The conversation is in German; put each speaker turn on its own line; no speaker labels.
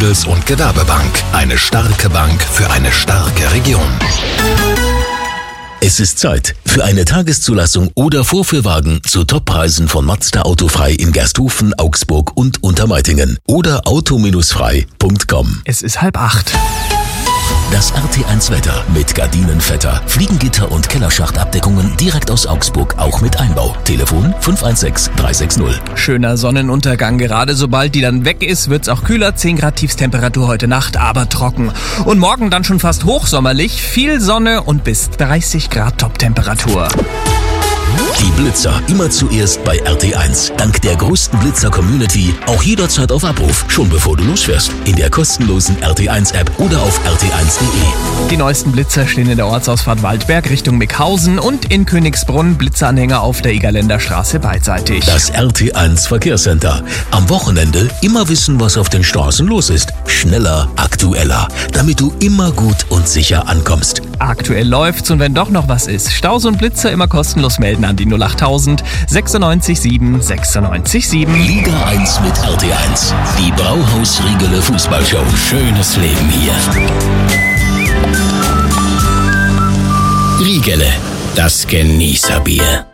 Handels- und Gewerbebank. Eine starke Bank für eine starke Region.
Es ist Zeit für eine Tageszulassung oder Vorführwagen zu Toppreisen von Mazda Autofrei in Gersthofen, Augsburg und Untermeitingen oder auto-frei.com.
Es ist 7:30.
Das RT1 Wetter mit Gardinenvetter, Fliegengitter und Kellerschachtabdeckungen direkt aus Augsburg, auch mit Einbau. Telefon 516 360.
Schöner Sonnenuntergang. Gerade sobald die dann weg ist, wird's auch kühler. 10 Grad Tiefstemperatur heute Nacht, aber trocken. Und morgen dann schon fast hochsommerlich. Viel Sonne und bis 30 Grad Toptemperatur.
Die Blitzer immer zuerst bei RT1. Dank der größten Blitzer-Community auch jederzeit auf Abruf, schon bevor du losfährst. In der kostenlosen RT1-App oder auf rt1.de.
Die neuesten Blitzer stehen in der Ortsausfahrt Waldberg Richtung Mickhausen und in Königsbrunn Blitzanhänger auf der Egerländer Straße beidseitig.
Das RT1 Verkehrscenter. Am Wochenende immer wissen, was auf den Straßen los ist. Schneller, aktueller, damit du immer gut und sicher ankommst.
Aktuell läuft's und wenn doch noch was ist, Staus und Blitzer immer kostenlos melden an die 08000 96 7 96 7.
Liga 1 mit RT1. Die Brauhaus-Riegele Fußballshow. Schönes Leben hier. Riegele, das Genießerbier.